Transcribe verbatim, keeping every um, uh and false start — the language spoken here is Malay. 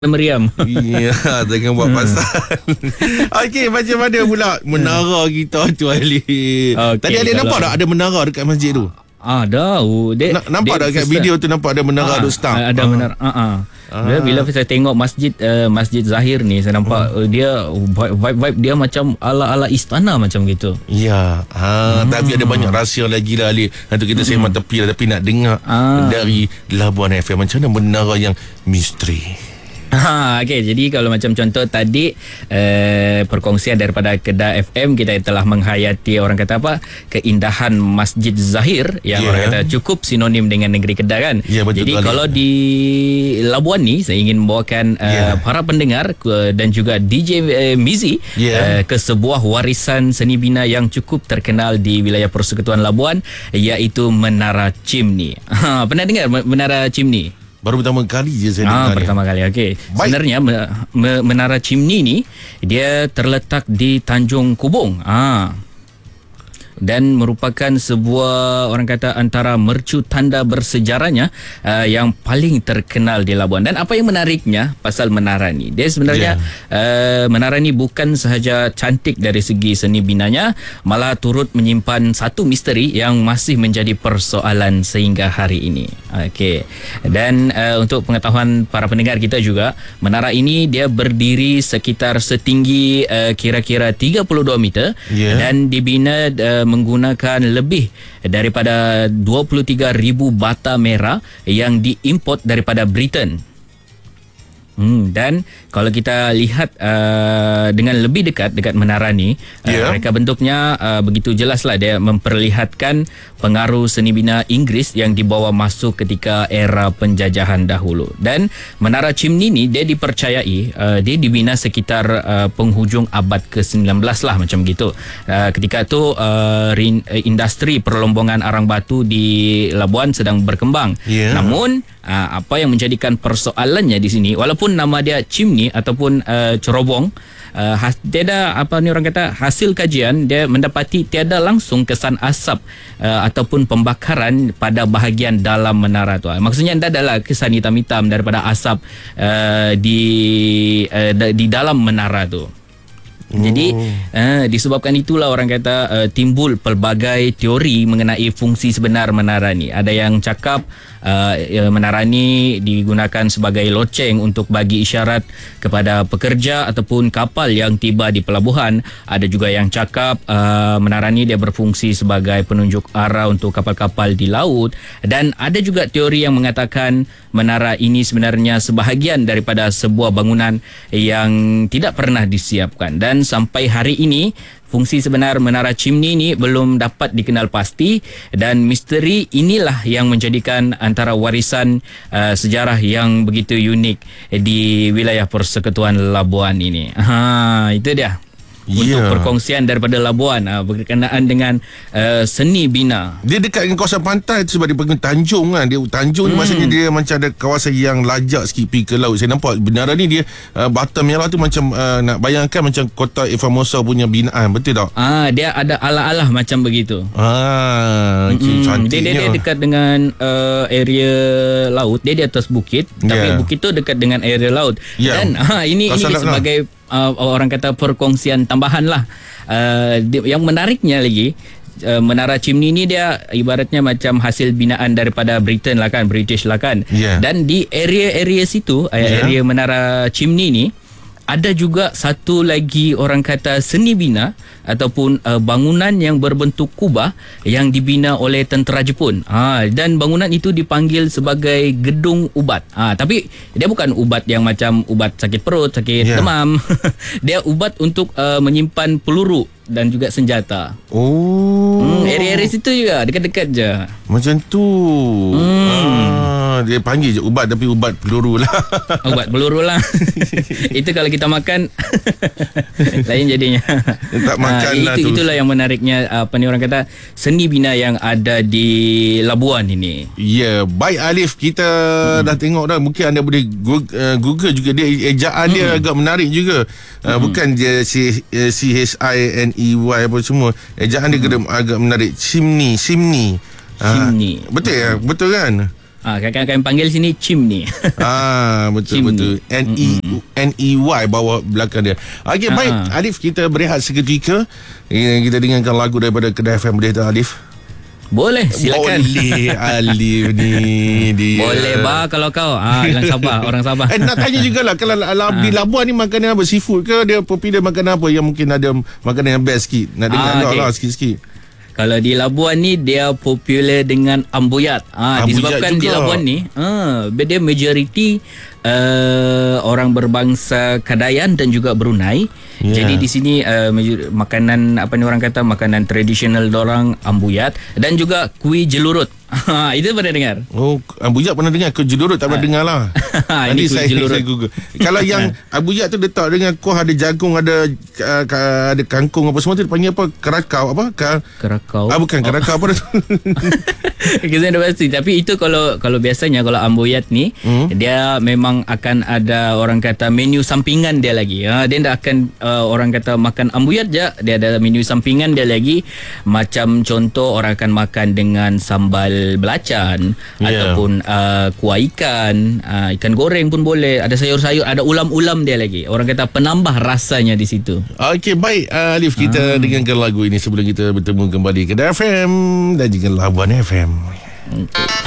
meriam. Ya, jangan buat pasal. Okey, macam mana pula menara kita tu, Ali? Okay, tadi Ali nampak tak ada menara dekat masjid tu? Ah, dah. Dia, Na- nampak tak dekat video tu, nampak ada menara ah, tu stang? Ada ah. menara. Ah, ah. Bila, bila saya tengok masjid uh, Masjid Zahir ni, saya nampak uh, dia vibe-vibe dia macam ala-ala istana macam gitu. Ya, ha, hmm. tapi ada banyak rahsia lagi lah, Ali. Nanti kita sembang hmm. tepi lah, tapi nak dengar ah. dari Labuan F M macam mana menara yang misteri. Ha, okay, jadi kalau macam contoh tadi uh, perkongsian daripada Kedah F M, kita telah menghayati orang kata apa, keindahan Masjid Zahir yang yeah. orang kata cukup sinonim dengan negeri Kedah kan. Yeah, jadi kali. Kalau di Labuan ni, saya ingin membawakan uh, yeah. para pendengar uh, dan juga D J uh, Mizi yeah. uh, ke sebuah warisan seni bina yang cukup terkenal di wilayah Persekutuan Labuan, iaitu Menara Chimney. Ha, pernah dengar Menara Chimney? Baru pertama kali je saya ah, dengar. Pertama kali, okey. Sebenarnya Menara Chimney ni dia terletak di Tanjung Kubung. Ah. Dan merupakan sebuah orang kata antara mercu tanda bersejarahnya uh, yang paling terkenal di Labuan. Dan apa yang menariknya pasal menara ni, dia sebenarnya yeah. uh, menara ni bukan sahaja cantik dari segi seni binanya, malah turut menyimpan satu misteri yang masih menjadi persoalan sehingga hari ini. Okey. Dan uh, untuk pengetahuan para pendengar kita juga, menara ini dia berdiri sekitar setinggi uh, kira-kira tiga puluh dua meter yeah. dan dibina uh, menggunakan lebih daripada dua puluh tiga ribu bata merah yang diimport daripada Britain. Hmm, dan kalau kita lihat uh, dengan lebih dekat dekat menara ni, yeah. uh, mereka bentuknya uh, begitu jelaslah, dia memperlihatkan pengaruh seni bina Inggeris yang dibawa masuk ketika era penjajahan dahulu. Dan Menara Chimney ni dia dipercayai uh, dia dibina sekitar uh, penghujung abad ke sembilan belas lah macam gitu. Uh, ketika tu uh, industri perlombongan arang batu di Labuan sedang berkembang. Yeah. Namun uh, apa yang menjadikan persoalannya di sini, walaupun nama dia chimney ataupun uh, cerobong, uh, has, tiada apa ni orang kata, hasil kajian dia mendapati tiada langsung kesan asap uh, ataupun pembakaran pada bahagian dalam menara tu. Maksudnya tidak adalah kesan hitam-hitam daripada asap uh, di uh, di dalam menara tu. Jadi uh, disebabkan itulah orang kata uh, timbul pelbagai teori mengenai fungsi sebenar menara ni. Ada yang cakap uh, menara ni digunakan sebagai loceng untuk bagi isyarat kepada pekerja ataupun kapal yang tiba di pelabuhan. Ada juga yang cakap uh, menara ni dia berfungsi sebagai penunjuk arah untuk kapal-kapal di laut. Dan ada juga teori yang mengatakan menara ini sebenarnya sebahagian daripada sebuah bangunan yang tidak pernah disiapkan. Dan sampai hari ini fungsi sebenar Menara Chimney ni belum dapat dikenal pasti, dan misteri inilah yang menjadikan antara warisan uh, sejarah yang begitu unik di wilayah Persekutuan Labuan ini. Ha, itu dia. Untuk yeah. perkongsian daripada Labuan uh, berkenaan dengan uh, seni bina. Dia dekat dengan kawasan pantai tu sebab dia panggil Tanjung kan. Dia Tanjung hmm. ni maksudnya dia macam ada kawasan yang lajak sikit pergi ke laut. Saya nampak menara ni dia uh, bata merah tu macam uh, nak bayangkan macam kota Formosa punya binaan, betul tak? Ah, dia ada ala-ala macam begitu. Ah, okay, hmm. dia, dia, dia dekat dengan uh, area laut. Dia di atas bukit, tapi yeah. bukit tu dekat dengan area laut. Yeah. Dan ha, ini ini sebagai lah. Uh, orang kata perkongsian tambahan lah. Uh, di, yang menariknya lagi, uh, Menara Chimney ni dia ibaratnya macam hasil binaan daripada Britain lah kan, British lah kan. Yeah. Dan di area-area situ, yeah. area Menara Chimney ni, ada juga satu lagi orang kata seni bina ataupun uh, bangunan yang berbentuk kubah yang dibina oleh tentera Jepun. Ha, dan bangunan itu dipanggil sebagai Gedung Ubat. Ha, tapi dia bukan ubat yang macam ubat sakit perut, sakit yeah. demam. Dia ubat untuk uh, menyimpan peluru dan juga senjata. Oh. Hmm, area-area situ juga, dekat-dekat je. Macam tu. Hmm. Ah, dia panggil je ubat tapi ubat peluru lah. Ubat peluru lah. Itu kalau kita makan lain jadinya. Tak makan ha, lah itu, tu. Itulah yang menariknya, apa ni orang kata, seni bina yang ada di Labuan ini. Ya, yeah. Baik Alif, kita hmm. dah tengok dah. Mungkin anda boleh Google juga dia, ejaan hmm. dia agak menarik juga. Uh, hmm. Bukan dia C H I N E Y apa semua. Ejaan dia hmm. agak menarik. Chimney, Chimney. Chimney. Uh, betul ya? Betul kan? Ah, kakak akan panggil sini chimney. Ah, betul betul. N E N E Y bawah belakang dia. Okey, Ah, baik. ah. Alif, kita berehat seketika. Eh, Kita dengarkan lagu daripada Kedai F M, boleh tak Alif? Boleh, silakan. Boleh Alif ni dia. Boleh bah kalau kau. Ah, orang Sabah, orang Sabah. Eh, nak tanya jugalah, kalau la, di Labuan ni makanan apa? Seafood ke? Dia popular makanan apa yang mungkin ada makanan yang best sikit? Nak dengar Ah, ah, okey. lah sikit-sikit. Kalau di Labuan ni dia popular dengan ambuyat. Ah, Ambuyat disebabkan di juga. Labuan ni, ah, dia majoriti uh, orang berbangsa Kadayan dan juga Brunei. Yeah. Jadi di sini uh, major- makanan apa ni orang kata makanan tradisional dorang ambuyat dan juga kuih jelurut. Ha, itu pernah dengar? Oh, Abuyat pernah dengar. Ke Jelurut tak pernah dengar lah. Ini Nanti kuih saya, jelurut. saya google. Kalau yang Abuyat tu letak dengan kuah, ada jagung, ada uh, ka- ada kangkung apa semua tu, dia panggil apa? Kerakau apa? Ka- Kerakau. Ah, bukan kerakau apa tu? Okay, saya dah pasti. Tapi itu kalau kalau biasanya kalau ambuyat ni hmm? dia memang akan ada orang kata menu sampingan dia lagi. Ha, dia tak akan uh, orang kata makan ambuyat je, dia ada menu sampingan dia lagi. Macam contoh orang akan makan dengan sambal belacan Yeah. ataupun uh, kuah ikan, uh, ikan goreng pun boleh. Ada sayur-sayur, ada ulam-ulam dia lagi. Orang kata penambah rasanya di situ. Okey, baik uh, Alif, kita ah. dengarkan lagu ini sebelum kita bertemu kembali ke Kedai F M dan juga Labuan F M. Okay.